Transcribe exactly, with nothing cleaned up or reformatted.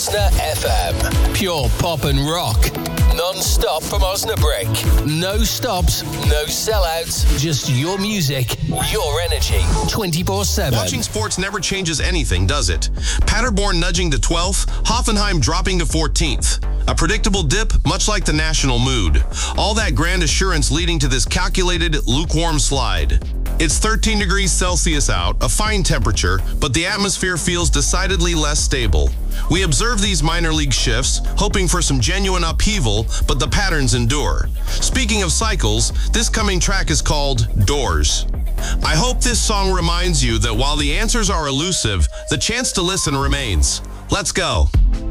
F M. Pure pop and rock. Non-stop from Osnabrück. No stops, no sellouts. Just your music, your energy. twenty-four seven. Watching sports never changes anything, does it? Paderborn nudging to twelfth, Hoffenheim dropping to fourteenth. A predictable dip, much like the national mood. All that grand assurance leading to this calculated, lukewarm slide. It's thirteen degrees Celsius out, a fine temperature, but the atmosphere feels decidedly less stable. We observe these minor league shifts, hoping for some genuine upheaval, but the patterns endure. Speaking of cycles, this coming track is called Doors. I hope this song reminds you that while the answers are elusive, the chance to listen remains. Let's go.